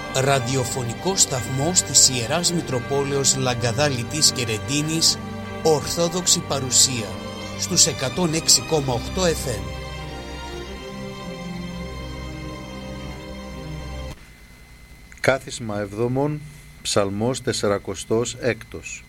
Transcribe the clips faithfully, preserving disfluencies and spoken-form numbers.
ραδιοφωνικός σταθμός της Ιεράς Μητροπόλεως Λαγκαδάλητης και Ρεντίνης, Ορθόδοξη παρουσία, στους εκατόν έξι κόμμα οκτώ εφ εμ. Κάθισμα εβδομών, Ψαλμός τεσσαρακοστός έκτος.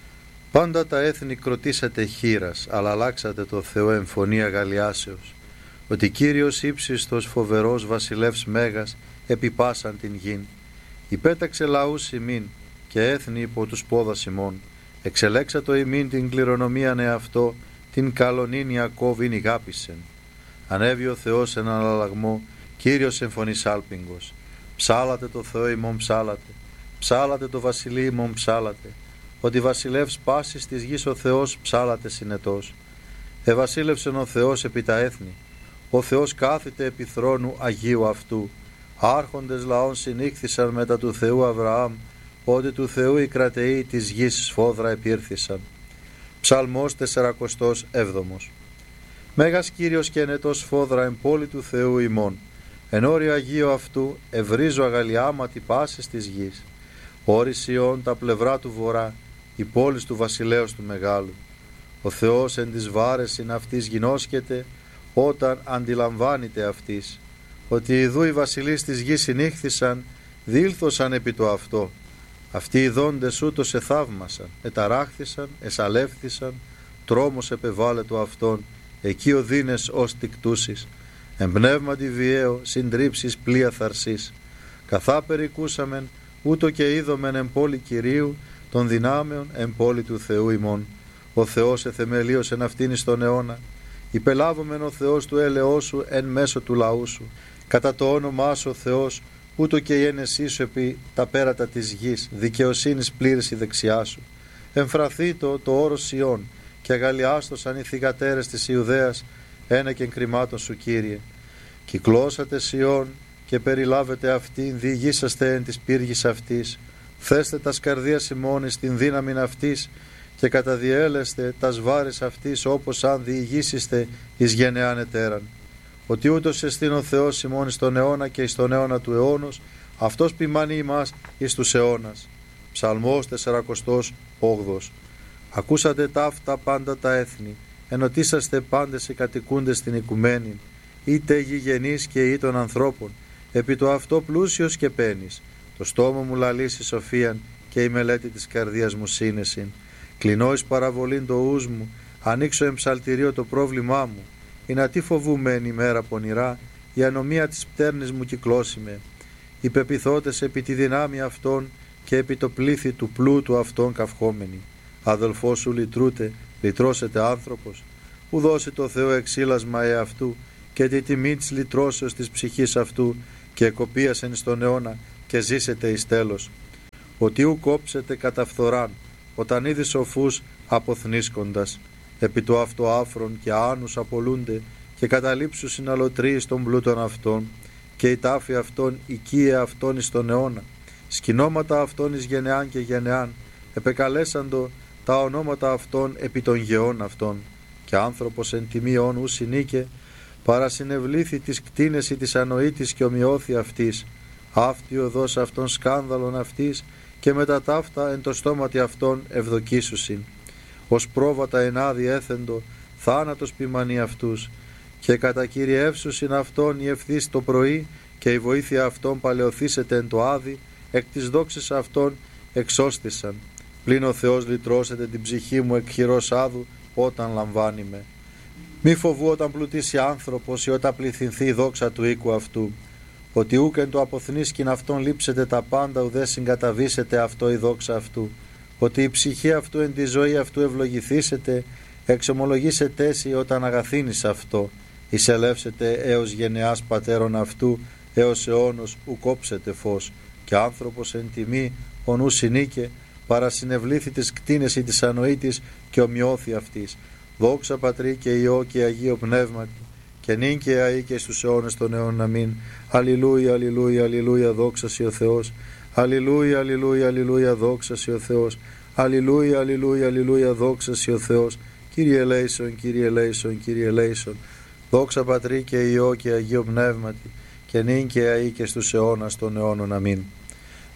Πάντα τα έθνη κροτήσατε χήρας, αλλά αλλάξατε το Θεό εμφωνία αγαλιάσεως. Ότι Κύριος ύψιστος φοβερός βασιλεύς μέγας επιπάσαν την γην. Υπέταξε λαούς ημίν και έθνη υπό τους πόδας ημών. Εξελέξατο ημίν την κληρονομίαν εαυτό, την καλονήν Ιακώβ ειν ηγάπησεν. Ανέβη ο Θεός εν αναλλαγμό, Κύριος εμφωνής άλπιγγος. Ψάλατε το Θεό ημών ψάλατε, ψάλατε το βασιλεί ημών ψάλατε. Ότι βασιλεύς πάσης της γης ο Θεός ψάλατε συνετός. Εβασίλευσεν ο Θεός επί τα έθνη, ο Θεός κάθεται επί θρόνου Αγίου αυτού. Άρχοντες λαών συνήχθησαν μετά του Θεού Αβραάμ, ότι του Θεού οι κρατεοί της γης σφόδρα επήρθησαν. Ψαλμός τεσσαρακοστός έβδομος. Μέγας Κύριος και ενετός σφόδρα εν πόλη του Θεού ημών. Εν όριο Αγίου αυτού ευρίζω αγαλιάματι πάσης της γης. Όρη Σιών τα πλευρά του βορρά, η πόλης του βασιλέως του μεγάλου. Ο Θεός εν της βάρεσιν αυτής γινώσκεται, όταν αντιλαμβάνεται αυτής, ότι ιδού οι βασιλείς της γης συνήχθησαν, δήλθωσαν επί το αυτό. Αυτοί οι δόντες ούτως εθαύμασαν, εταράχθησαν, εσαλεύθησαν, τρόμος επεβάλλε το αυτόν, εκεί οδύνες ως τικτούσεις. Εμπνεύματι βιαίο, συντρίψεις πλοία θαρσής. Καθά περικούσαμεν, ούτω και είδομεν εν πόλη Κυρίου, των δυνάμεων εν πόλη του Θεού ημών. Ο Θεός εθεμελίωσεν αυτήν εις τον αιώνα. Υπελάβομεν ο Θεός του έλεός σου εν μέσω του λαού σου. Κατά το όνομά σου ο Θεός, ούτω και η ένεσή σου επί τα πέρατα της γης, δικαιοσύνης πλήρης η δεξιά σου. Εμφραθήτω το όρος Σιών, και αγαλιάστοσαν οι θυγατέρες της Ιουδαίας, ένεκεν κρυμάτων σου Κύριε. Κυκλώσατε Σιών και περιλάβετε αυτήν, διηγήσαστε εν της πύργης αυτής. Θέστε τας καρδίας ημών εις την δύναμην αυτής και καταδιέλεστε τας βάρες αυτής, όπως αν διηγήσιστε εις γενεάν ετέραν. Ότι ούτως εστίν ο Θεός ημών εις τον αιώνα και εις τον αιώνα του αιώνος, αυτός ποιμάνει ημάς εις τους αιώνας. Ψαλμός τεσσαρακοστός όγδος. Ακούσατε ταύτα πάντα τα έθνη, ενωτήσαστε πάντες οι κατοικούντες στην οικουμένη, είτε γηγενείς και ή των ανθρώπων, επί το αυτό πλούσιος και πένης. Το στόμα μου λαλήσει σοφίαν και η μελέτη της καρδίας μου σύνεσιν. Κλεινώ εις παραβολήν το ους μου, ανοίξω εμψαλτηρίο το πρόβλημά μου. Ή να τι φοβούμαι εν ημέρα πονηρά, η ανομία της πτέρνης μου κυκλώσιμε. Οι πεπιθώτες επί τη δυνάμει αυτών και επί το πλήθη του πλούτου αυτών καυχόμενοι. Αδελφός σου λυτρούτε, λυτρώσετε άνθρωπος. Ου δώσει το Θεό εξήλασμα εαυτού και τη τιμή της λυτρώσεως της ψυχής αυτού και εκοπίασεν εις τον αιώνα και ζήσετε εις τέλος. Ότι ου κόψετε κατά φθοράν, όταν είδη σοφούς αποθνίσκοντας. Επί το αυτό άφρον και άνους απολούνται και καταλήψου συναλωτρίες των πλούτων αυτών και η τάφη αυτών οικία αυτών εις τον αιώνα. Σκηνώματα αυτών εις γενεάν και γενεάν, επεκαλέσαντο τα ονόματα αυτών επί των γεών αυτών. Και άνθρωπος εν τιμή όνου συνήκε, παρασυνευλήθη της κτίνες ή της ανοήτης και ομοιώθη αυτής. Αυτή οδός αυτών σκάνδαλον αυτής και μετά ταύτα εν το στόματι αυτών ευδοκίσουσιν. Ως πρόβατα ενάδει έθεντο, θάνατος ποιμανεί αυτούς. Και κατακυριεύσουσιν αυτών η ευθύς το πρωί και η βοήθεια αυτών παλαιοθήσεται εν το άδει, εκ της δόξης αυτών εξώστησαν. Πλην ο Θεός λυτρώσετε την ψυχή μου εκ χειρός άδου όταν λαμβάνει με. Μη φοβού όταν πλουτίσει άνθρωπος ή όταν πληθυνθεί η δόξα του οίκου αυτού. Ότι ούκεν το αποθνίσκην αυτόν λείψετε τα πάντα, ουδέ συγκαταβήσετε αυτό η δόξα αυτού. Ότι η ψυχή αυτού εν τη ζωή αυτού ευλογηθήσετε, εξομολογήσετε εσύ όταν αγαθύνεις αυτό. Εισελεύσετε έως γενεάς πατέρων αυτού, έως αιώνος ου κόψετε φως. Και άνθρωπος εν τιμή ονού συνήκε, παρασυνευλήθη της κτίνες ή της ανοήτης και ομοιώθη αυτής. Δόξα Πατρί και Υιό και Αγίο Πνεύματι, και νυν και αεί και στους αιώνες των αιώνων αμήν. Αλληλούια, αλληλούια, αλληλούια, δόξα σοι ο Θεός. Αλληλούια, αλληλούια, αλληλούια, δόξα σοι ο Θεός. Αλληλούια, αλληλούια, αλληλούια, δόξα σοι ο Θεός. Κύριε ελέησον, Κύριε ελέησον, Κύριε ελέησον. Δόξα Πατρί και Υιό και Αγίο Πνεύματι, και νυν και αεί και στους αιώνας των αιώνων αμήν.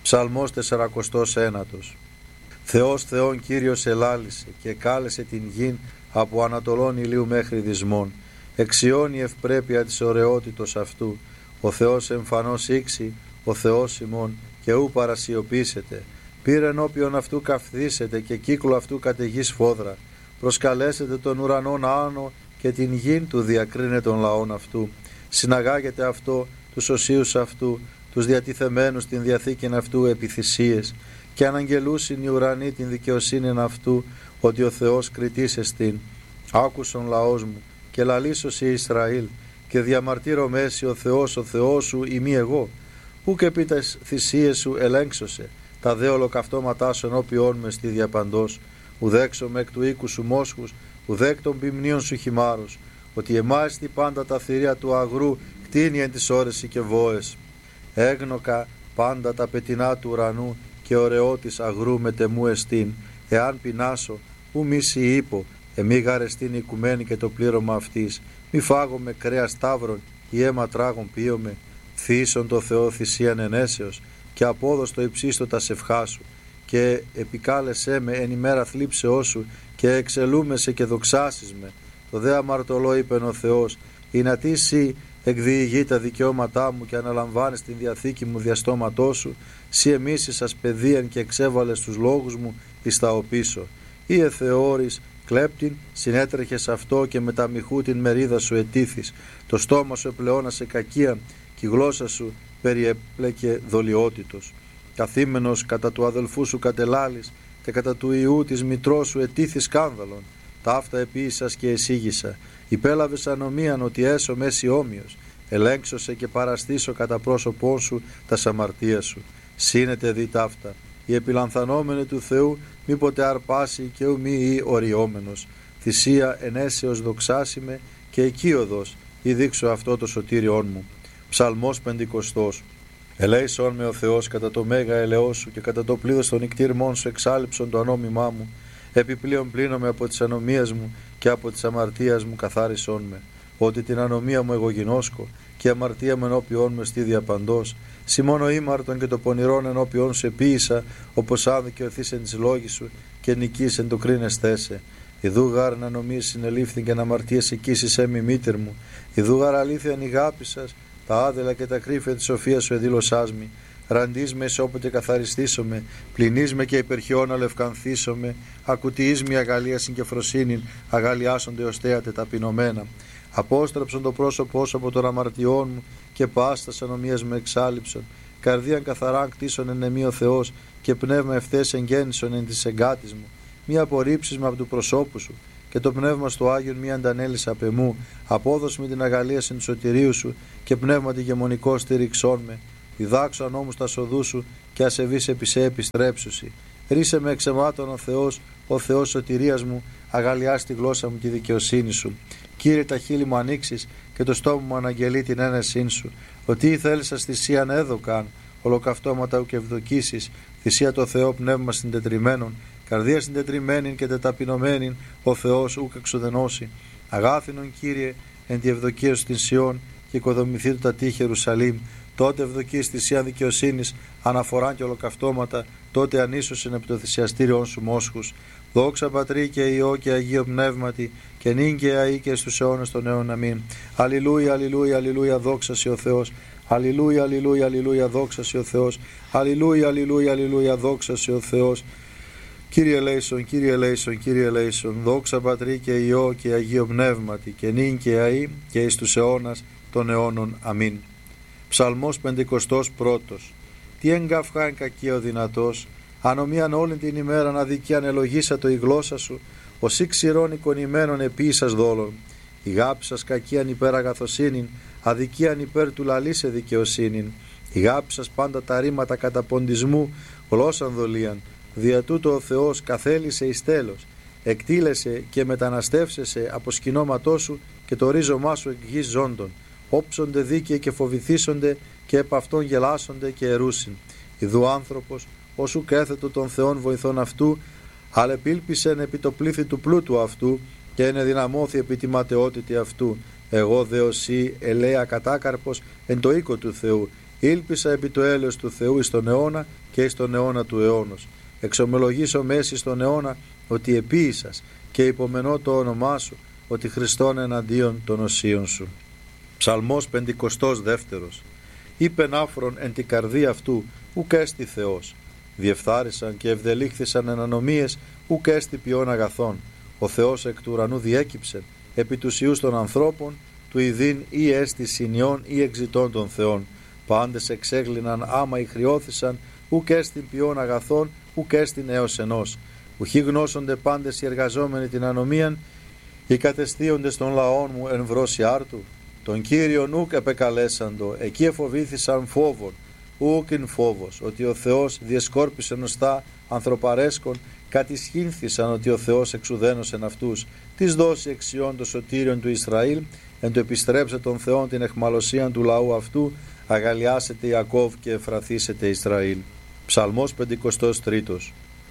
Ψαλμός τεσσαρακοστός ένατος. Θεός Θεόν Κύριος ελάλησε και κάλεσε την γην από ανατολών ηλίου μέχρι δυσμών. Εξιώνει ευπρέπεια της ωραιότητος αυτού. Ο Θεός εμφανώς ήξη, ο Θεός ημών, και ου παρασιωπήσετε. Πήρε ενώπιον αυτού καυθήσετε και κύκλο αυτού καταιγής φόδρα. Προσκαλέσετε τον ουρανόν άνω και την γην του διακρίνε των λαών αυτού. Συναγάγετε αυτό, τους οσίους αυτού, τους διατιθεμένους την διαθήκην αυτού επιθυσίες, και αναγγελούσιν οι ουρανοί την δικαιοσύνην αυτού, ότι ο Θεός κριτής εστίν. Άκουσον λαός μου και λαλήσωσι Ισραήλ, και διαμαρτύρω μέση ο Θεός, ο Θεός σου ημί εγώ. Ούκ επί τας θυσίες σου ελέγξωσε, τα δε ολοκαυτώματά σου ενώπιόν με στη διαπαντός. Ουδέξομαι εκ του οίκου σου μόσχους, ουδέκ των ποιμνίων σου χυμάρους, ότι εμάιστη πάντα τα θηρία του αγρού κτίνει εν τις ώρες και βόες. Έγνοκα πάντα τα πετεινά του ουρανού, και ωραιότης αγρού μετεμού εστίν. Εάν πεινάσω, ου μίση είπω, εμί γαρεστήν οικουμένη και το πλήρωμα αυτής. Μη φάγομαι κρέα σταύρων, ή αίμα τράγων πίωμε. Θύσον το Θεό θυσίαν ενέσεως, και απόδοστο υψίστο τα σευχά σου. Και επικάλεσέ με εν ημέρα θλίψεώς σου, και εξελούμεσαι και δοξάσεις με. Το δε αμαρτωλό είπεν ο Θεός, ή να τι σύ εκδιηγεί τα δικαιώματά μου και αναλαμβάνεις την διαθήκη μου διαστόματός σου, σύ εμίσησας παιδείαν και εξέβαλες τους λόγους μου εις τα οπίσω. Ή εθεώρης κλέπτην, συνέτρεχες αυτό και με τα μοιχού την μερίδα σου ετήθης. Το στόμα σου επλεώνασε κακία και η γλώσσα σου περιέπλεκε δολιότητος. Καθήμενος κατά του αδελφού σου κατελάλης και κατά του ιού της μητρός σου ετήθη σκάνδαλον. Ταύτα επίησας και εσύγησα. Υπέλαβες ανομίαν ότι έσω μέση όμοιος. Ελέγξωσε και παραστήσω κατά πρόσωπόν σου τα σαμαρτία σου. Σύνετε δι ταύτα. Η επιλανθανόμενη του Θεού μήποτε αρπάσει και ου μη ή οριόμενος. Θυσία ενέσεως δοξάσιμε και οικείοδος ή δείξω αυτό το σωτήριόν μου. Ψαλμός πεντηκοστός. Ελέησον με ο Θεός κατά το μέγα ελεός σου και κατά το πλήθος των νικτήρμών σου εξάλληψον το ανώμημά μου. Επιπλέον πλύνομαι από τις ανομίες μου και από τις αμαρτίας μου καθάρισόν με. Ότι την ανομία μου εγώ γινώσκω και αμαρτία μου ενώπιόν με στη διαπαντός. Σημώνω ήμαρτον και το πονηρόν ενώπιόν σου επίησα, όπως άδικαιωθείς εν της λόγης σου και νικείς εν το κρίνεστέσαι. Ιδού γάρ να νομίες συνελήφθην και να αμαρτίες εκείσεις έμι μήτερ μου. Ιδού γάρ αλήθεια νηγάπησας, τα άδελα και τα κρύφια της σοφίας σου εδήλωσάς μη. Ραντείς με όποτε καθαριστήσομαι, πληνείς με και υπερχιών αλευκανθήσομαι, ακουτιείς με αγαλίασιν και φροσύνην, αγαλιάσονται ως θέατε ταπεινωμένα. Απόστρεψον το πρόσωπό σου από των αμαρτιών μου και πάστας ανομίας με εξάλληψον. Καρδίαν καθαράν κτίσον εν εμεί ο Θεός και πνεύμα ευθές εγγέννησον εν της εγκάτης μου. Μη απορρίψεις με από του προσώπου σου και το πνεύμα στο Άγιον μη αντανέλεις απ' εμού. Απόδος με την αγαλίαση του σωτηρίου σου και πνεύμα τη γεμονικό στηριξών με. Διδάξω νόμους τα σοδού σου και ασεβείς επί σε επιστρέψουσι. Ρίσε με εξαιμάτων ο Θεός, ο Θεός σωτηρίας μου, αγαλιάς τη γλώσσα μου τη δικαιοσύνη σου. Κύριε, τα χείλη μου ανοίξεις και το στόμα μου αναγγελεί την ένεσήν σου. Ότι ή θέλησας θυσίαν έδωκαν, ολοκαυτώματα ουκ ευδοκίσεις, θυσία το Θεό πνεύμα συντετριμένων, καρδία συντετριμένην και τεταπεινωμένην, ο Θεός ουκ εξουδενώσει. Αγάθινον Κύριε, εν τη ευδοκία σου την Σιών και οικοδομηθεί του τα τείχη Ιερουσαλήμ. Τότε ευδοκείς θυσία δικαιοσύνης, αναφοράν και ολοκαυτώματα, τότε ανίσωσιν επί το θυσιαστήριον σου μόσχους. Δόξα Πατρί και Υιό και Αγίο Πνεύματι, και νυν και αεί και στους αιώνες των αιώνων. Αμήν. Αλληλούια, αλληλούια, αλληλούια, δόξα σοι ο Θεός. Αλληλούια, αλληλούια, αλληλούια, δόξα σοι ο Θεός. Αλληλούια, αλληλούια, αλληλούια, δόξα σοι ο Θεός. Κύριε ελέησον, Κύριε ελέησον, Κύριε ελέησον, δόξα Πατρί και Υιό και Αγίο Πνεύματι, και νυν και αεί και εις τους αιώνας των αιώνων. Αμήν. Ψαλμός πεντηκοστός πρώτος. Τι εγκαυχάν κακία ο δυνατός, ανομίαν όλη την ημέραν αδικίαν ελογίσατο η γλώσσα σου, ως ή ξηρών εικονημένων επίησας δόλων. Η γάπη σας κακίαν υπέρ αγαθοσύνην, αδικίαν υπέρ του λαλήσε δικαιοσύνην. Η γάπη σας πάντα τα ρήματα καταποντισμού, γλώσσαν δολίαν. Δια τούτο ο Θεός καθέλησε εις τέλος, εκτήλεσε και μεταναστεύσεσαι από σκηνώματό σου και το ρίζωμά σου εκ γης ζώντων. Όψονται δίκαιοι και φοβηθήσονται και επ' αυτόν γελάσονται και ερούσιν. Ιδού άνθρωπος, όσου κέθετο των Θεών βοηθών αυτού, αλεπίλπισεν επί το πλήθη του πλούτου αυτού και ενεδυναμώθη επί τη ματαιότητη αυτού. Εγώ δε οσί ελέα κατάκαρπος εν το οίκο του Θεού, Ήλπισα επί το έλεος του Θεού εις τον αιώνα και εις τον αιώνα του αιώνος. Εξομολογήσω μέση στον αιώνα ότι επίησας και υπομενώ το όνομά σου, ότι Χριστόν εναντίον των οσίων σου. Ψαλμός πεντηκοστός δεύτερος. Είπεν άφρον εν τη καρδία αυτού, ουκ έστι Θεός. Διεφθάρισαν και ευδελήχθησαν εν ανομίες, ουκ έστι ποιόν αγαθών. Ο Θεός εκ του ουρανού διέκυψεν, επί τους ιούς των ανθρώπων, του ειδήν ή έστι συνιών ή εξητών των Θεών. Πάντες εξέγλυναν άμα ηχριώθησαν, ουκ έστι ποιόν αγαθών, ουκ έστι έως ενός. Ουχή γνώσονται πάντες οι εργαζόμενοι την ανομίαν, οι κατεστίοντες των λαών μου εν βρώσει άρτου. Τον Κύριον ουκ επεκαλέσαντο, εκεί εφοβήθησαν φόβον, ουκ ειν φόβος, ότι ο Θεός διεσκόρπισε νοστά ανθρωπαρέσκον, κατησχύνθησαν ότι ο Θεός εξουδένωσεν αυτούς, της δώσει εξιών το σωτήριον του Ισραήλ, εν το επιστρέψε τον Θεόν την εχμαλωσίαν του λαού αυτού, αγαλιάσετε Ιακώβ και εφραθήσετε Ισραήλ. Ψαλμός πεντηκοστός τρίτος.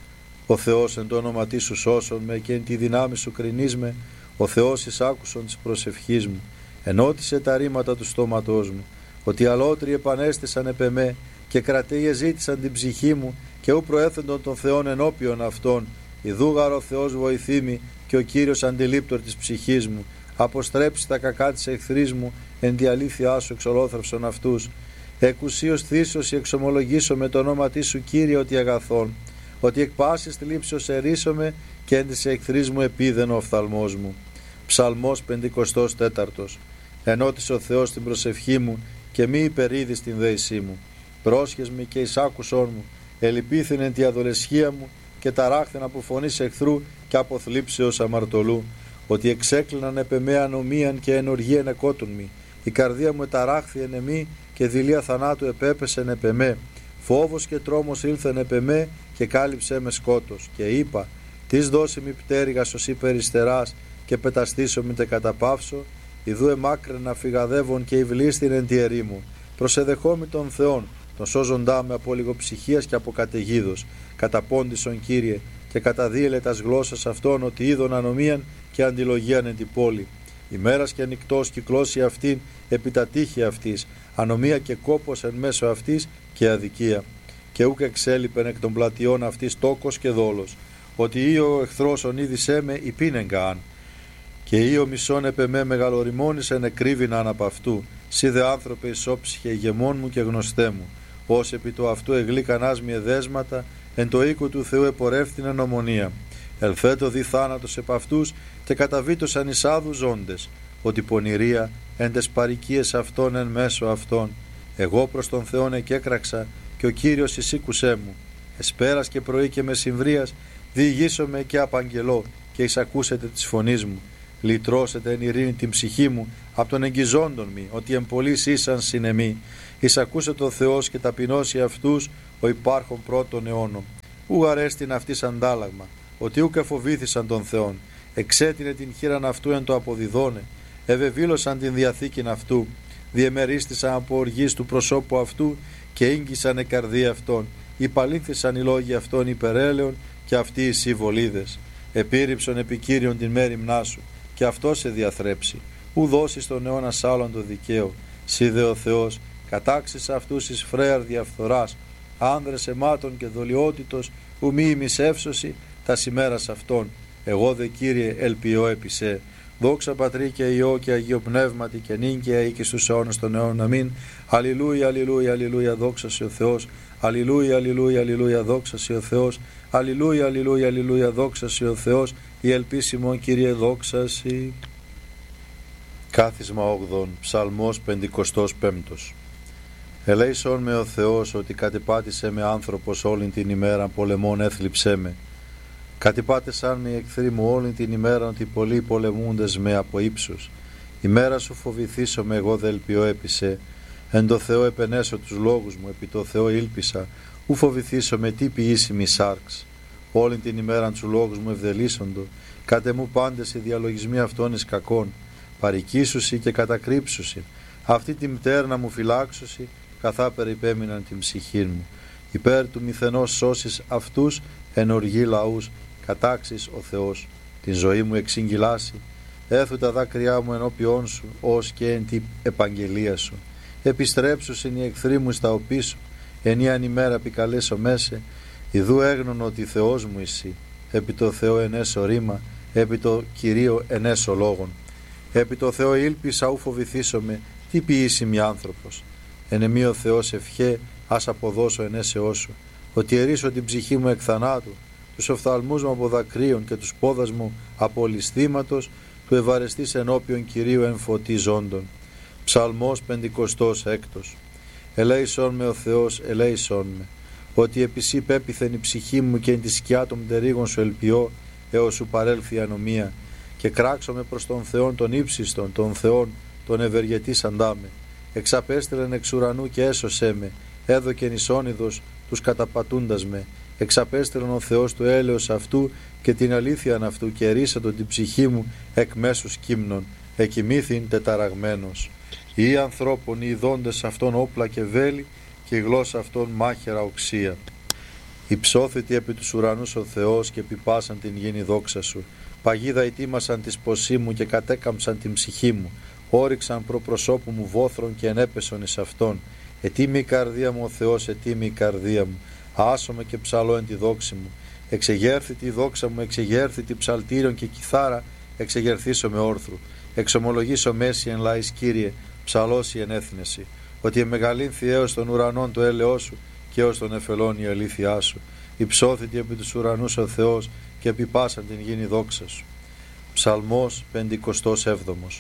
Ο Θεός εν το όνομα Τί σου σώσον με και εν τη δυνάμει σου κρινείς με, ο Θεός εισάκουσον της προσευχής μου, ενώτισε τα ρήματα του στόματός μου, ότι αλότριοι επανέστησαν επ' εμέ και κρατείε ζήτησαν την ψυχή μου και ου προέθεντον των Θεών ενώπιον αυτών, ιδούγαρ ο Θεός βοηθήμη και ο Κύριος αντιλήπτορ της ψυχής μου, αποστρέψει τα κακά της εχθρής μου, εν τη αλήθειά σου εξολόθρευσον αυτούς. Εκουσίως θύσος εξομολογήσω με το όνομα Τί σου Κύριε ότι αγαθών, ότι εκ πάσης θλίψεως ερίσομαι και εν της εχθρής μου επίδεν ο οφθαλμός μου. Ψαλμός πεντηκοστός τέταρτος. Ενώτησε ο Θεός την προσευχή μου και μη υπερίδει την δέησή μου. Πρόσχες με και εισάκουσόν μου, ελυπήθην εν τη αδολεσχία μου και ταράχθεν από φωνής εχθρού και από θλίψεως αμαρτωλού, ότι εξέκλειναν επ' εμέ ανομίαν και ενοργίαν εκότουν μη. Η καρδία μου εταράχθη εν εμή και δειλία θανάτου επέπεσεν επ' εμέ. Φόβος και τρόμος ήλθεν επ' εμέ και κάλυψέ με σκότος. Και είπα, τις δώσει μη πτέρυγας ως υπεριστεράς και πεταστήσω μη τε καταπαύσω. Ιδού εμάκραινα φυγαδεύων και υβλίστην εν τη ερήμου. Προσεδεχόμη των Θεών, τον σώζοντά με από λιγοψυχίας και από καταιγίδος. Καταπόντισον Κύριε και καταδίελε τας γλώσσας αυτών ότι είδων ανομίαν και αντιλογίαν εν την πόλη. Ημέρας και νυκτός κυκλώσει αυτήν επί τα τείχη αυτής, ανομία και κόπος εν μέσω αυτής και αδικία. Και ούκ εξέλιπεν εκ των πλατιών αυτής τόκος και δόλος, ότι ή ο εχθρός ονείδησέ με υπήνεγκα. Και ή ο μισόν επ' εμέ μεγαλοριμόνησεν εκρύβηναν από αυτού, σύ δε άνθρωπε ισόψυχε ηγεμόν μου και γνωστέ μου, ως επί το αυτού εγλίκανάς μη εδέσματα, εν το οίκο του Θεού επορεύθυνε νομονία. Ελθέτω δι θάνατος επ' αυτούς και καταβήτωσαν εις άδους ζώντες, ότι πονηρία εν τες παροικίες αυτών εν μέσω αυτών. Εγώ προς τον Θεόν εκέκραξα και ο Κύριος εισήκουσέ μου. Εσπέρας και πρωί και μεσημβρίας διηγήσομαι και απαγγελώ και εισακούσετε της φωνής μου. Λυτρώσετε εν ειρήνη την ψυχή μου από τον εγγυζόντων μη, ότι εμπολείς ήσαν συνεμή. Εισακούσε ο Θεός και ταπεινώσει αυτούς ο υπάρχον πρώτων αιώνων. Ου αρέστην αυτής αντάλλαγμα, ότι ούκ εφοβήθησαν τον Θεόν. Εξέτεινε την χείραν αυτού εν το αποδιδώνε. Ευεβήλωσαν την διαθήκην αυτού. Διεμερίστησαν από οργής του προσώπου αυτού και ήγγισαν η καρδία αυτών. Υπαλήθησαν οι λόγοι αυτών υπερέλεων και αυτοί οι συμβολίδες. Επίρρυψον επικύριον την μέρημνά σου και αυτό σε διαθρέψει. Ου δώσει τον αιώνα σ' άλλον το δικαίο. Σύ δε ο Θεός κατάξεις αυτούς εις φρέαρ διαφθοράς, άνδρες αιμάτων και δολιότητος, ου μη ημισεύσωση τα σημέρας αυτών. Εγώ δε Κύριε ελπιώ επί σε. Δόξα Πατρί και Υιό και Αγίο Πνεύματι και νυν και αεί και στους αιώνας των αιώνων. Αμήν. Αλληλούια, αλληλούια, αλληλούια, δόξα σε ο Θεός. Αλληλούια, αλληλούια, αλληλούια, δόξα σε ο Θεός. Αλληλούια, αλληλούια, αλληλούια, δόξα σε ο Θεός. Η ελπίσιμον Κύριε δόξα σε. Κάθισμα όγδον, Ψαλμός πεντηκοστός πέμπτος. Ελέησον με ο Θεός ότι κατεπάτησε με άνθρωπος όλην την ημέρα, πολεμών έθλιψέ με. Κατεπάτησαν με οι εχθροί μου όλην την ημέρα, ότι πολλοί πολεμούντες με από ύψους. Η μέρα σου φοβηθήσω με, εγώ δε ελπιώ επί σε. Εν το Θεό επενέσω τους λόγους μου, επί το Θεό ήλπισα, ου φοβηθήσω με τι ποιήσιμη σάρξ. Όλην την ημέραν του λόγους μου ευδελίσσοντο, κάτε μου πάντες οι διαλογισμοί αυτών εις κακών. Παρικήσουσι και κατακρύψουσι, αυτή τη μτέρνα μου φυλάξουσι, καθά περιπέμειναν την ψυχή μου. Υπέρ του μηθενός σώσεις αυτούς, εν οργή λαούς, κατάξεις ο Θεός. Την ζωή μου εξηγγυλάσει, έθου τα δάκρυά μου ενώπιόν σου, ως και εν την επαγγελία σου. επιστρέψουσιν οι εχθροί μου στα οπίσω, ενίαν ημέρα επικαλέσω μέσε, ιδού έγνων ότι Θεός μου εσύ, επί το Θεό ενέσω ρήμα, επί το Κυρίο ενέσω λόγων. Επί το Θεό ήλπισα ου φοβηθήσομαι, τι ποιήσιμη άνθρωπος. Εν εμή ο Θεός ευχέ, ας αποδώσω ενέσεώ σου, ότι ερίσω την ψυχή μου εκ θανάτου, τους οφθαλμούς μου από δακρύων και τους πόδας μου από ληστήματος, του ευαρεστής ενώπιον Κυρίου εν φωτί ζώντων. Ψαλμός πεντηκοστός έκτος. Ελέησον με ο Θεός, ελέησον με, ότι επί σύ πέπιθεν η ψυχή μου και εν τη σκιά των μτερίγων σου ελπιώ, έως σου παρέλθει η ανομία, και κράξομαι προς τον Θεόν των ύψιστον, τον Θεόν τον ευεργετής αντάμε. Εξαπέστειλεν εξ ουρανού και έσωσέ με, έδωκεν εις όνειδος τους καταπατούντας με. Εξαπέστειλεν ο Θεός του έλεος αυτού και την αλήθειαν αυτού, και ερίσατον την ψυχή μου εκ μέσους κύμνων, εκοιμήθην τεταραγμένος. Ή ανθρώπων οι ειδώντες αυτών όπλα και βέλη, και η γλώσσα αυτών μάχαιρα οξία. Υψώθητη επί τους ουρανούς ο Θεός, και επιπάσαν την γήνη δόξα σου. Παγίδα ετοίμασαν της ποσή μου και κατέκαμψαν την ψυχή μου. Όριξαν προ προσώπου μου βόθρων και ενέπεσον εις αυτόν. Ετοίμη η καρδία μου ο Θεός, ετοίμη η καρδία μου. Άσομαι και ψαλώ εν τη δόξη μου. Εξεγέρθητη η δόξα μου, εξεγέρθητη ψαλτήριον και κιθάρα, εξεγερθήσω με όρθρου. Εξομολογήσω μέση εν λαής Κύριε, ψαλώσει εν έθνεση. Ότι εμεγαλύνθη έως των ουρανών το έλεος σου, και έως των εφελών η αλήθειά σου. Υψώθητη επί τους ουρανούς ο Θεός, και επιπάσαν την γήνη δόξα σου. Ψαλμός πεντηκοστός έβδομος.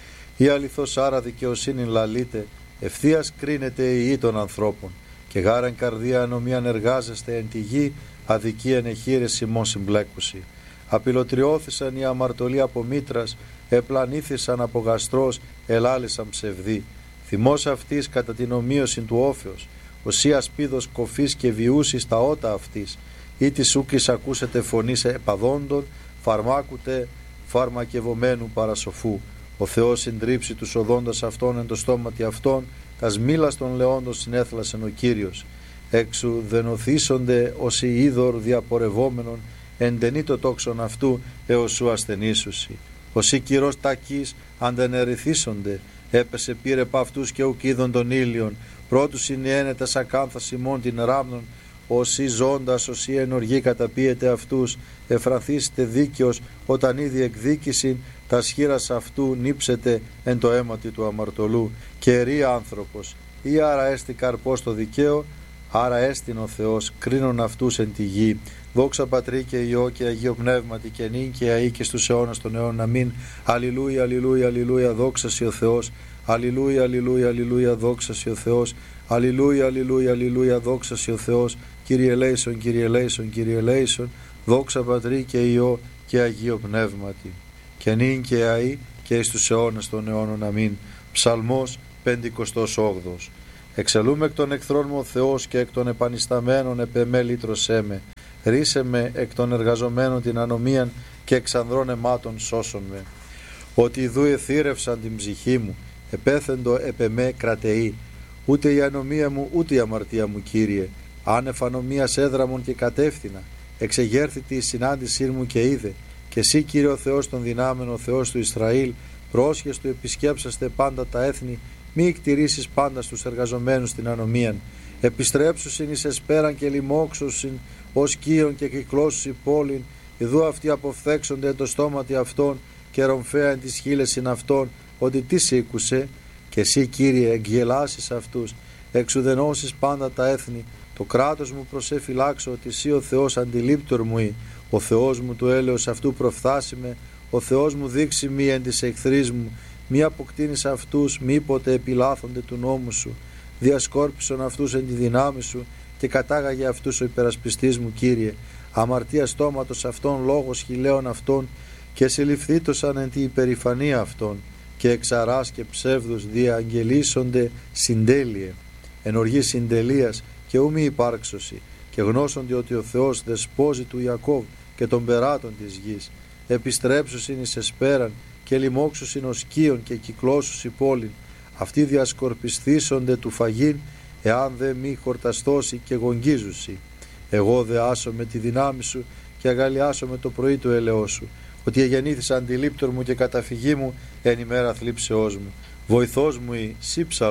Η αληθώς άρα δικαιοσύνη λαλείτε, ευθείας κρίνεται η γη των ανθρώπων, και γάραν καρδία ανομίαν εργάζεστε εν τη γη, αδικίαν εχείρες ημών συμπλέκουσι. Απειλωτριώθησαν οι αμαρτωλοί από μήτρας, επλανήθησαν από γαστρός, ελάλησαν ψευδοί. Θυμός αυτής κατά την ομοίωση του όφεως, οσί ασπίδος κοφής και βιούσης τα ότα αυτής, ή της ούκης ακούσετε φωνής επαδόντων, φαρμάκουτε φαρμακευομένου παρασοφού. Ο Θεός συντρίψει τους οδόντας αυτών εν το στόματι αυτών, τας μήλας των λεόντων συνέθλασεν ο Κύριος. Έξου δενοθήσονται όσοι είδωρ διαπορευόμενον, εντενεί το τόξον αυτού έως σου ασθενήσουσι. Όσοι κυρός τακείς αντενερηθήσονται, έπεσε πήρε π' αυτούς και ουκ είδων των ήλιων, πρώτους συνιένεται σακάνθας ημών την ράμνων, όσοι ζώντας, όσοι ενοργοί καταπίεται αυτούς, εφρανθήσετε δίκαιος, όταν ήδη εκδίκησιν, τα σχήρας αυτού νύψετε εν το αίματι του αμαρτωλού, και ερεί άνθρωπος, ή άρα έστι καρπός το δικαίο, άρα έστιν ο Θεός, κρίνον αυτούς εν τη γη. Δόξα Πατρί και Υιό και Αγίο Πνεύματι, και νυν και αεί και στους αιώνας των αιώνων. Αμήν. Αλληλούια, αλληλούια, αλληλούια, δόξα σοι ο Θεός. Αλληλούια, αλληλούια, αλληλούια, δόξα σοι ο Θεός. Αλληλούια, αλληλούια, αλληλούια, δόξα σοι ο Θεός. Κύριε ελέησον, Κύριε ελέησον, Κύριε ελέησον. Δόξα Πατρί και Υιό και Αγίο Πνεύματι, και νυν και αεί και εις τους αιώνας των αιώνων. Αμήν. Ψαλμός πεντηκοστός όγδοος. Εξελούμε εκ των εχθρών μου ο Θεός, και εκ των επανισταμένων επεμέ λύτρωσέ με. Ρίσε με εκ των εργαζομένων την ανομίαν, και εξ ανδρών αιμάτων σώσον με. Ότι ιδού εθύρευσαν την ψυχή μου, επέθεντο επεμέ κρατεή. Ούτε η ανομία μου, ούτε η αμαρτία μου, Κύριε. Άνευ ανομίας έδραμον και κατεύθυνα. Εξεγέρθητη η συνάντησή μου και είδε. Και εσύ, Κύριε ο Θεός των δυνάμεων, ο Θεός του Ισραήλ, πρόσχες του επισκέψαστε πάντα τα έθνη, μη εκτηρήσεις πάντα στους εργαζομένους την ανομίαν. Επιστρέψουσιν εις εσπέραν και λοιμόξουσιν ως κύων και κυκλώσουσι πόλην, ιδού αυτοί αποφθέξονται εν το στόματι αυτών, και ρομφέαν τις χείλεσιν αυτών, ότι τι σήκουσε. Και εσύ, Κύριε, εγγελάσεις αυτούς, εξουδενώσεις πάντα τα έθνη. Το κράτος μου προσεφυλάξω, ότι εσύ ο Θεός αντιλήπτορ μου ή, ο Θεός μου του έλεος αυτού προφθάσει με, ο Θεός μου δείξει μη εν της εχθρής μου, μη αποκτήνεις αυτούς, μήποτε επιλάθονται του νόμου σου. Διασκόρπισον αυτούς εν τη δυνάμει σου, και κατάγαγε αυτούς ο υπερασπιστής μου, Κύριε. Αμαρτία στόματος αυτών, λόγος χιλέων αυτών, και συλληφθήτωσαν εν τη υπερηφανία αυτών, και εξαράς και ψεύδους διαγγελίσονται συντέλειε. Εν οργή συντελείας και ου μη υπάρξωση, και γνώσονται ότι ο Θεός δεσπόζει του Ιακώβ και των περάτων της γης. Επιστρέψουσιν εις εσπέραν, και λοιμόξουσιν ως κύων, και κυκλώσουσι πόλην. Αυτοί διασκορπισθήσονται του φαγήν, εάν δε μη χορταστώσει και γογγίζουσι. Εγώ δε άσω με τη δυνάμει σου, και αγαλιάσω με το πρωί του έλεος σου, ότι εγεννήθησα αντιλήπτορ μου και καταφυγή μου εν ημέρα θλίψεώς μου. Βοηθός μου ή σύψαλο,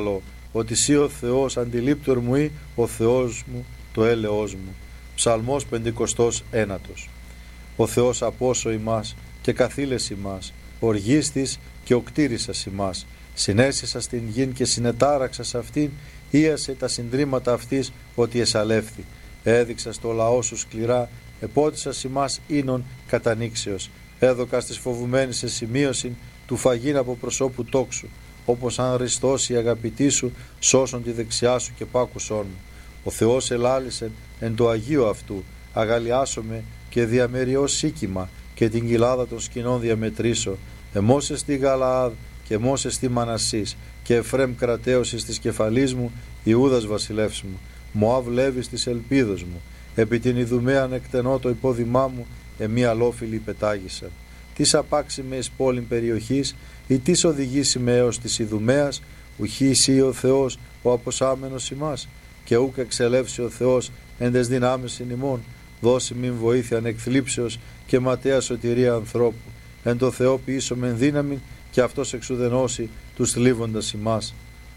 ότι σύ ο Θεός αντιλήπτορ μου ή ο Θεός μου το έλεος μου. Ψαλμός πεντηκοστός ένατος. Ο Θεός απόσο ημάς και καθήλες ημάς, οργίστης και οκτήρισας ημάς. Συνέσυσα στην γην και συνετάραξα σε αυτήν, ίασε τα συντρίμματα αυτής ότι εσαλεύθη. Έδειξα στο λαό σου σκληρά, επότισας ημάς ίνων κατανήξεως. Έδωκα στις φοβουμένης σε σημείωση του φαγήν από προσώπου τόξου, όπως αν ριστώσει η αγαπητή σου, σώσον τη δεξιά σου και πάκουσόν μου. Ο Θεός ελάλησε εν το Αγίο αυτού, αγαλιάσομαι και διαμεριώς σίκημα και την κοιλάδα των σκηνών διαμετρήσω. Εμώσες στη Γαλαάδ και εμώσες στη Μανασσής και Εφραίμ κρατέωσης της κεφαλής μου, Ιούδας βασιλεύς μου. Μωάβ Λέβης της ελπίδος μου, επί την Ιδουμαίαν εκτενώ το υπόδημά μου, εμεί αλόφιλοι πετάγησαν. Τις απάξει με εις πόλην περιοχής, ή τις οδηγήσει με έως της Ιδουμαίας, ουχή εσύ ο Θεός, ο αποσάμενος ημάς, και ούκ εξελεύσει ο Θεός εν τες δυνάμεσιν ημών, δώσει μην βοήθειαν εκθλίψεως και ματέα σωτηρία ανθρώπου. Εν το Θεό ποιήσομεν δύναμιν και αυτός εξουδενώσει τους θλίβοντας ημάς.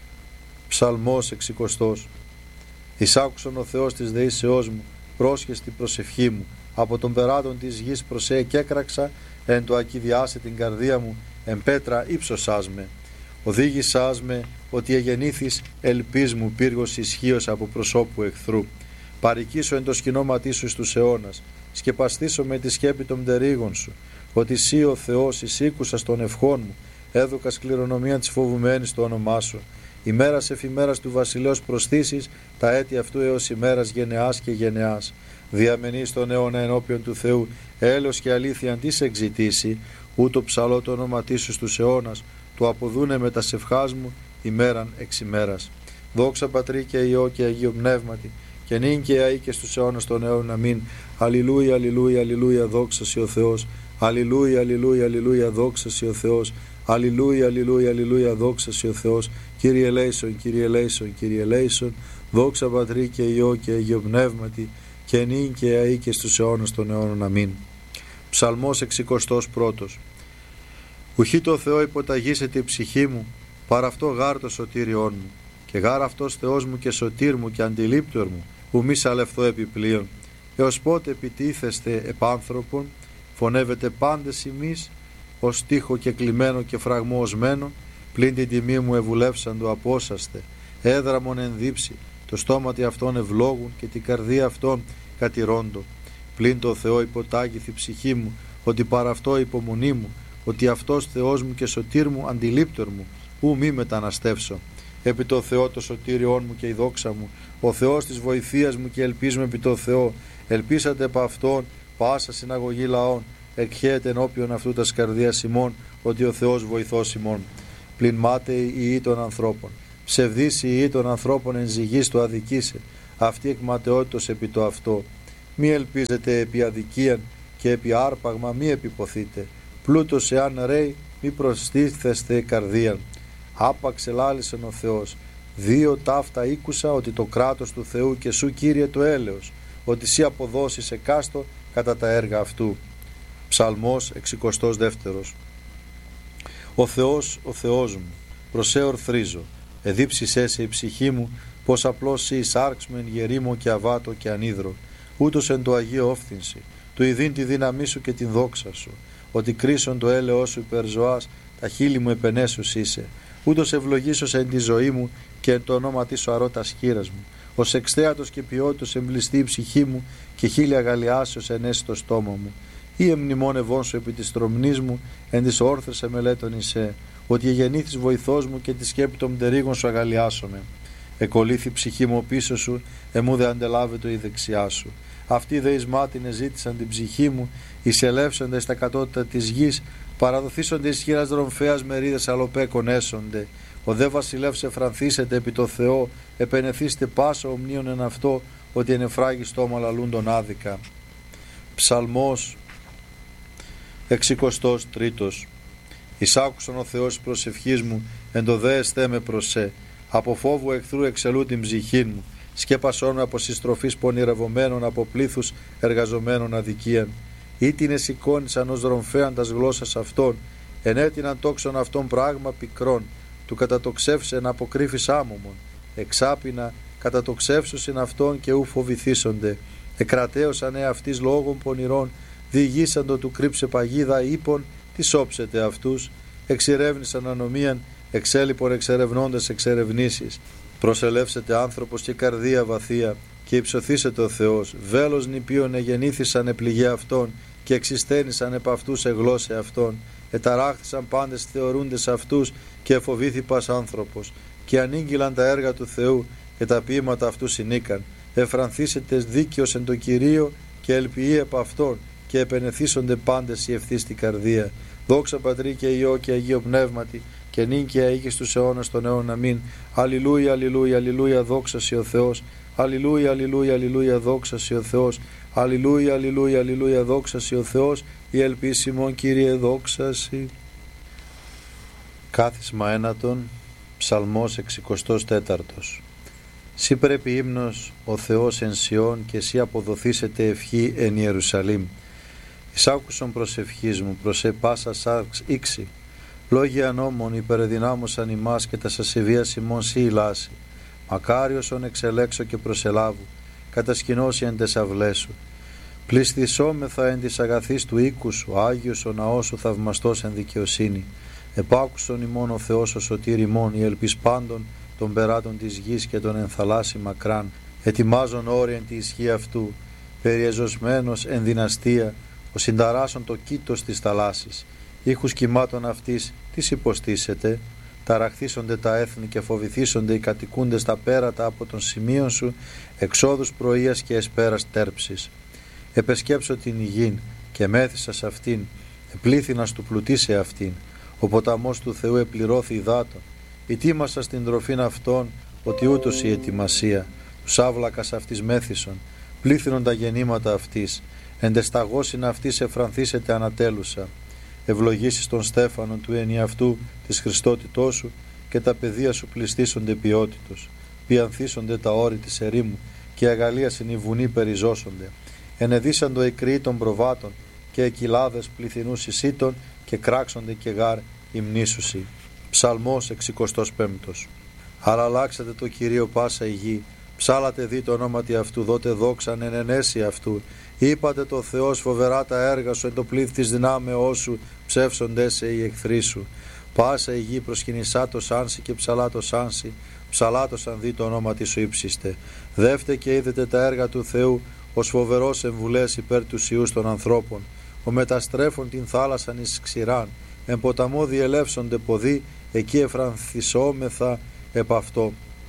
Ψαλμός εξηκοστός. Εισάκουσον ο Θεός της δεήσεώς μου, πρόσχες την προσευχή μου, από τον περάτων της γης προσέ και έκραξα, εν το ακιδιάσε την καρδία μου, εν πέτρα ύψωσάς με. Οδήγησάς με ότι εγεννήθης ελπίς μου πύργος ισχύος από προσώπου εχθρού. Παρικήσω εν το σκηνώματί σου στους αιώνας, σκεπαστήσω με τη σκέπη των πτερίγων σου, ότι σύ ο Θεός εισήκουσας των ευχών μου, έδωκας κληρονομία της φοβουμένης το όνομά σου. Ημέρας εφημέρας του βασιλέως προσθήσεις, τα έτη αυτού έως ημέρας γενεάς και γενεάς. Διαμενείς τον αιώνα ενώπιον του Θεού, έλεος και αλήθεια τι σε εξητήσει, ούτω ψαλώ το όνοματί σου στους αιώνας, του αποδούνε με τα σευχάς μου, ημέραν εξ ημέρας. Δόξα Πατρί και Υιό και Αγίο Πνεύματι, και νυν και αεί και στους αιώνας των αιώνων. Αμήν. Αλληλούια, αλληλούια, αλληλούια, δόξα σοι ο Θεός. Αλληλούια, αλληλούια, αλληλούια, δόξα σοι ο Θεός. Αλληλούια, αλληλούια, αλληλούια, δόξα σοι ο Θεός. Κύριε ελέησον, Κύριε ελέησον, Κύριε ελέησον. Δόξα Πατρί και Υιό και Αγίο Πνεύματι, και νυν και αεί και στους αιώνας των αιώνων. Αμήν. Ψαλμός εξηκοστός πρώτος. Ουχή το Θεό υποταγήσεται η ψυχή μου, παρά αυτό γάρ το σωτήριόν μου, και γάρ αυτός Θεός μου και σωτήρ μου και αντιλήπτορ μου, που μη σαλευθώ επιπλέον. Έως πότε επιτίθεστε επάνθρωπον, φωνεύετε πάντες ημείς, ως τείχο και κλειμένο και φραγμό οσμένο, πλην την τιμή μου ευουλεύσαν το απόσαστε, έδραμον ενδύψει, το στόματι αυτών ευλόγουν και την καρδία αυτών κατηρώντο. Πλην το Θεό υποτάγηθη ψυχή μου, ότι παρά αυτό υπομονή μου, ότι αυτός Θεός μου και σωτήρ μου αντιλήπτορ μου, ου μη μεταναστεύσω. Επί το Θεό το σωτήριόν μου και η δόξα μου, ο Θεός της βοηθείας μου και ελπίζουμε επί το Θεό. Ελπίσατε επ' αυτόν πάσα συναγωγή λαών, εκχέεται ενώπιον αυτού τας καρδίας ημών, ότι ο Θεός βοηθός ημών. Πλην μάταιοι οι ιοί των ανθρώπων, ψευδείς οι ιοί των ανθρώπων εν ζυγής το αδικήσε, αυτή εκ ματαιότητος επί το αυτό. Μη ελπίζετε επί αδικίαν και επί άρπαγμα μη επιποθείτε, πλούτος εάν ρέει μη προστίθεστε καρδίαν. Άπαξ ελάλησεν ο Θεός, δύο ταύτα ήκουσα, ότι το κράτος του Θεού και σου Κύριε το έλεος, ότι σύ αποδώσεις εκάστο κατά τα έργα αυτού. Ψαλμός εξηκοστός δεύτερος. Ο Θεός, ο Θεός μου, προσέ ορθρίζω, εδίψησέ σε η ψυχή μου, πως απλώς σύ εισάρξμεν γερήμο και αβάτο και ανίδρο, ούτως εν το Αγίο όφθυνση, του ειδήν τη δύναμή σου και την δόξα σου, ότι κρίσον το έλεος σου υπερ ζωάς, τα χείλη μου επενέσους είσαι, ούτως ευλογήσος εν τη ζωή μου και εν το ονόματί σου αρώ τας χείρας μου, ως εξτέατος και ποιότητος εμπλιστεί η ψυχή μου και χίλια αγαλιάσεως ενέσει το στόμα μου. Ή εμνημόνευόν σου επί της τρομνής μου, εν της όρθρες εμελέτων εισέ, ότι εγεννήθης βοηθός μου και τη σκέπη των πτερίγων σου αγαλιάσομαι. Εκολύθη ψυχή μου πίσω σου, εμού δε αντελάβετο η δεξιά σου. Αυτοί δε εις μάτιν εζήτησαν την ψυχή μου, εισελεύσονται στα κατώτατα της γης, παραδοθήσονται εις χείρας δρομφέας μερίδες αλλοπέκων έσονται. Ο δε βασιλεύς εφρανθήσετε επί το Θεό, επενεθήστε πάσα ομνίων εν αυτό, ότι εν εφράγει στόμα λαλούντον άδικα. Ψαλμός εξηκοστός τρίτος. Εισάκουσον ο Θεός προσευχής μου, εν το δε εστέ με προσέ. Από φόβου εχθρού εξελού την ψυχή μου, σκέπασόν με από συστροφής πονηρευομένων, από πλήθους εργαζομένων αδικίαν. Ή την εσηκώνησαν ως δρομφέαν τας γλώσσας αυτών, ενέτειναν τόξον αυτών πράγμα πικρών, του κατατοξεύσεν αποκρύφης άμωμον, εξάπινα κατατοξεύσουσιν αυτόν και ου φοβηθήσονται, εκρατέωσαν εαυτής λόγων πονηρών, διηγήσαντο του κρύψε παγίδα ύπων, τι όψετε αυτούς, εξηρεύνησαν ανομίαν, εξέλιπον εξερευνώντες εξερευνήσεις, προσελεύσετε άνθρωπος και καρδία βαθία, και υψωθήσετε ο Θεός, βέλος νηπίων εγεννήθησαν επληγέ αυτών, και εξιστένησαν επ' αυτούς εγλώσσε αυτών, εταράχθησαν πάντες θεωρούντες αυτούς, και εφοβήθη πας άνθρωπος, και ανήγγυλαν τα έργα του Θεού, και τα ποίηματα αυτού συνήκαν, εφρανθήσετε δίκαιος εν το Κυρίο, και ελπιεί επ' αυτόν, και επενεθήσονται πάντες οι ευθύς στην καρδία. Δόξα Πατρί και Υιό και Αγίο Πνεύματι, και νυν και αεί και στους αιώνας των αιώνων. Αμήν. Αλληλούια, αλληλούια, αλληλούια, δόξα σοι ο Θεός. Αλληλούια, αλληλούια, αλληλούια, δόξα σοι ο Θεός. Αλληλούια, αλληλούια, αλληλούια, δόξα σοι ο Θεός. Η ελπίσιμον Κύριε, δόξα σοι. Κάθισμα ένατον, Ψαλμός εξηκοστός τέταρτος. Σύ πρέπει ύμνος ο Θεός εν Σιών, και σύ αποδοθήσετε ευχή εν Ιερουσαλήμ. Εις άκουσον προσευχής μου, προσέ πάσα σάρξ ήξη. Λόγια νόμων υπερδυνάμωσαν ημάς, και τα σασεβίας ημών σύ ηλάσει. Μακάριος ον εξελέξω και προσελάβου, κατασκηνώσει εν τες αυλές σου. Πληστησόμεθα εν της αγαθής του οίκου σου, Άγιος ο ναός σου θαυμαστός εν δικαιοσύνη. Επάκουσον ημών ο Θεός ο σωτήρ ημών, η ελπίς πάντων των περάτων της γης και των ενθαλάσσι μακράν. Ετοιμάζον όρι εν τη ισχύ αυτού, περιεζωσμένος εν δυναστεία, ο συνταράσσον το κήτος της θαλάσσης. Ήχους κυμάτων αυτής τις υποστήσετε, ταραχθήσονται τα έθνη και φοβηθήσονται οι κατοικούντες τα πέρατα από των σημείων σου, εξόδους πρωίας και εσπέρας τέρψης. Επεσκέψω την υγιήν και μέθησα σ' αυτήν, επλήθυνας του πλουτίσε αυτήν. Ο ποταμός του Θεού επληρώθη υδάτων. Ετοίμασα στην τροφήν αυτών, ότι ούτως η ετοιμασία. Τους άβλακας αυτής μέθησον, πλήθυνον τα γεννήματα αυτής. Εντεσταγώσιν αυτής εφρανθήσετε ανατέλουσα. Ευλογήσεις των στέφανων του ενιαυτού της Χριστότητός σου, και τα παιδεία σου πληστήσονται ποιότητος. Πιανθήσονται τα όρη της ερήμου, και αγαλίασιν οι βουνοί περιζώσονται. Ενεδίσαντο οι κρύοι των προβάτων, και εκυλάδες πληθυνούς εισήτων, και κράξονται και γάρ υμνήσουσι. Ψαλμός εξηκοστός πέμπτος. Αλλάξατε το Κυρίο πάσα η γη, ψάλατε δι το ονόματι αυτού, δότε δόξαν εν ενέση αυτού. Είπατε το Θεός φοβερά τα έργα σου, εν το πλήθ της δυνάμεώς σου, ψεύσονται σε οι εχθροί σου. Πάσα η γη προσκυνησά το σάνσι και ψαλά το σάνσι, ψαλάτωσαν δι το ονόματι σου ύψιστε. Δεύτε και είδετε τα έργα του Θεού, ως φοβερός εμβουλές υπέρ του ιούς των ανθρώπων. Ο μεταστρέφων την θάλασσαν εις ξηράν, εν ποταμό διελεύσονται ποδοί, εκεί εφρανθισόμεθα επ' αυτό.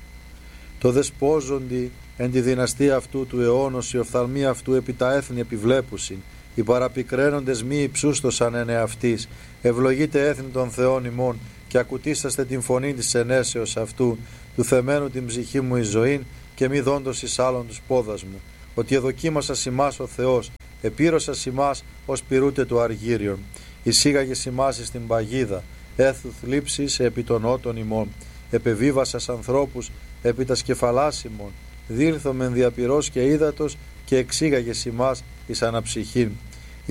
Το δεσπόζοντι εν τη δυναστεία αυτού του αιώνος, οι οφθαλμοί αυτού επί τα έθνη επιβλέπουσιν, οι παραπικραίνοντες μη υψούστοσαν εν εαυτής. Ευλογείτε έθνη των Θεών ημών, και ακουτίσταστε την φωνή της ενέσεως αυτού, του θεμένου την ψυχή μου εις ζωήν, και μη δόντος εις άλλον τους πόδας μου. Ότι εδοκίμασα ημάς ο Θεός, επήρωσα ημάς ως πυρούτε του αργύριον. Εισήγαγε ημάς εις την παγίδα, έθου θλίψης επί των ότων ημών. Επεβίβασας ανθρώπους επί τα σκεφαλάς ημών. Δήλθομεν διαπυρός και ύδατος, και εξήγαγε ημάς εις αναψυχήν.